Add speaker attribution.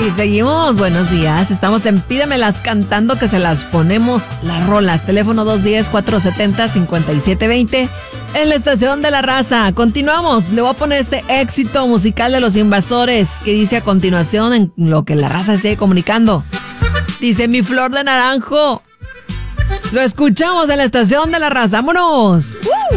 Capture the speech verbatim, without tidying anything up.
Speaker 1: Y seguimos, buenos días. Estamos en Pídemelas cantando que se las ponemos las rolas. Teléfono dos uno cero, cuatro siete cero, cinco siete dos cero en la estación de la raza. Continuamos. Le voy a poner este éxito musical de Los Invasores que dice a continuación en lo que la raza sigue comunicando. Dice Mi Flor de Naranjo. Lo escuchamos en la estación de la raza. ¡Vámonos! ¡Uh!